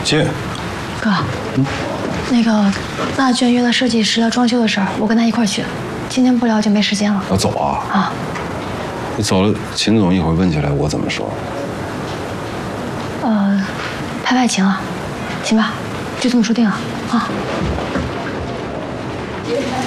接。 哥，那个那娟约了设计师要装修的事儿，我跟他一块儿去。今天不聊就没时间了。 要走啊？ 啊。 你走了，秦总一会儿问起来，我怎么说？ 拍外勤了，行吧？就这么说定了啊。